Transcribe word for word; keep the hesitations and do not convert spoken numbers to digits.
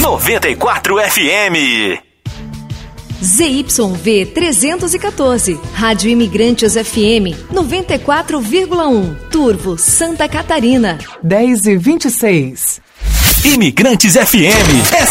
noventa e quatro F M. Z Y V trezentos e quatorze, Rádio Imigrantes F M, noventa e quatro vírgula um, Turvo, Santa Catarina. dez e vinte e seis. Imigrantes F M. É